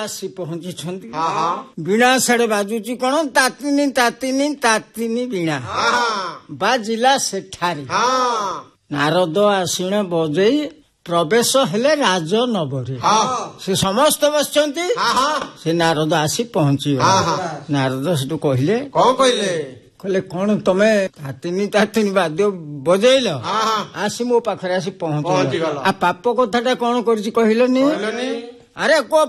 ଆସି ପହଞ୍ଚିଛନ୍ତି। ବୀଣା ସାଡେ ବାଜୁଛି କଣ ତାତିନି ତାତିନି ତାତିନି ବୀଣା ବାଜିଲା ସେଠାରେ। ନାରଦ ଆସିଣ ବଜେଇ ପ୍ରବେଶ ହେଲେ ରାଜନବରେ। ସେ ସମସ୍ତେ ବସିଛନ୍ତି, ସେ ନାରଦ ଆସି ପହଞ୍ଚିଗଲା। ନାରଦ ସେଠୁ କହିଲେ, କଣ କହିଲେ? କହିଲେ କଣ ତମେ ତାତିନି ତାତିନି ବାଦ୍ୟ ବଜେଇଲ, ଆସି ମୋ ପାଖରେ ଆସି ପହଞ୍ଚିଗଲ। ଆଉ ପାପ କଥାଟା କଣ କରିଛି କହିଲନି? ଆରେ